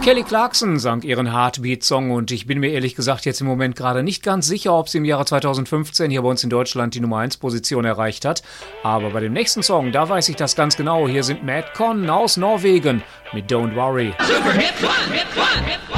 Kelly Clarkson sang ihren Heartbeat-Song und ich bin mir ehrlich gesagt jetzt im Moment gerade nicht ganz sicher, ob sie im Jahre 2015 hier bei uns in Deutschland die Nummer 1 Position erreicht hat. Aber bei dem nächsten Song, da weiß ich das ganz genau. Hier sind Madcon aus Norwegen mit Don't Worry. Super Hit 1, Hit 1, Hit 1.